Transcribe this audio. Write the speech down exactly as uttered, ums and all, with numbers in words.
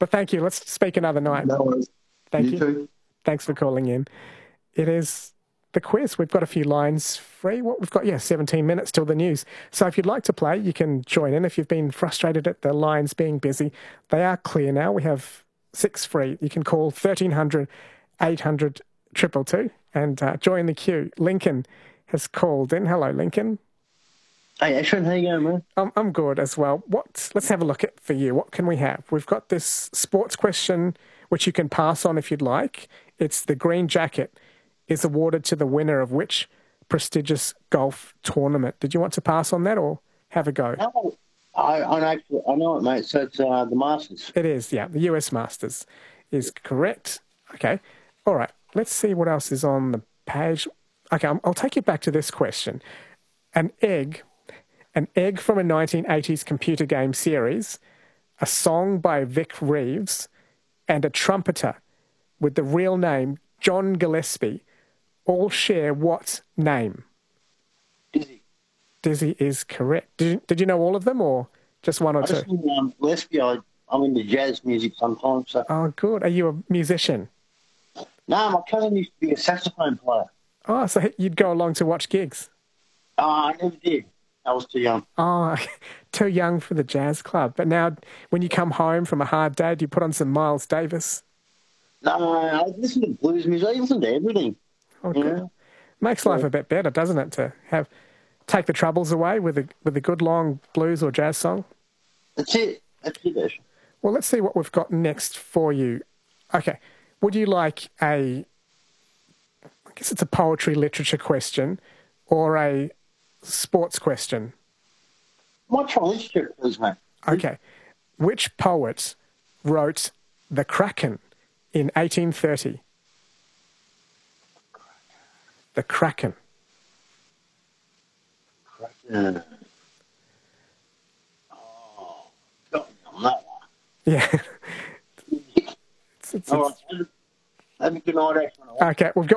But thank you. Let's speak another night. No worries. Thank you. you. Too. Thanks for calling in. It is the quiz. We've got a few lines free. What we've got, yeah, seventeen minutes till the news. So if you'd like to play, you can join in. If you've been frustrated at the lines being busy, they are clear now. We have six free. You can call thirteen hundred, eight hundred, two two two and uh, join the queue. Lincoln has called in. Hello, Lincoln. Hey, Ashwin, how you going, man? I'm, I'm good as well. What? Let's have a look at for you. What can we have? We've got this sports question, which you can pass on if you'd like. It's the green jacket is awarded to the winner of which prestigious golf tournament? Did you want to pass on that or have a go? No, I, I know, actually, I know it, mate. So it's uh, the Masters. It is, yeah. The U S Masters is correct. Okay. All right. Let's see what else is on the page. Okay, I'll, I'll take you back to this question. An egg, an egg from a nineteen eighties computer game series, a song by Vic Reeves, and a trumpeter with the real name John Gillespie all share what name? Dizzy. Dizzy is correct. Did you, did you know all of them or just one or I two? just think, um, Gillespie, I, I'm into jazz music sometimes. So. Oh, good. Are you a musician? No, my cousin used to be a saxophone player. Oh, so you'd go along to watch gigs? Oh, I never did. I was too young. Oh, too young for the jazz club. But now when you come home from a hard day, do you put on some Miles Davis? No, I listen to blues music. I listen to everything. Oh, good. Know? Makes life a bit better, doesn't it, to have take the troubles away with a with a good long blues or jazz song? That's it. That's it, Ash. Well, let's see what we've got next for you. Okay. Would you like a, I guess it's a poetry literature question or a sports question? My try literature, please, mate. Okay. Which poet wrote The Kraken in eighteen thirty? The Kraken. Kraken. Oh, got me on that one. Yeah. it's, it's, All it's, right. Have a good night, Ashwin. okay, we've got